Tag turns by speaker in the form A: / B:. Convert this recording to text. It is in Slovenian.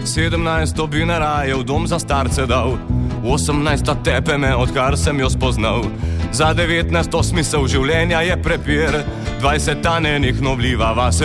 A: 17 bi naraje v dom za starce dal, 18 tepe me, odkar sem jo spoznal. Za 19 smisel življenja je prepir, 20 nenih nobljiva vas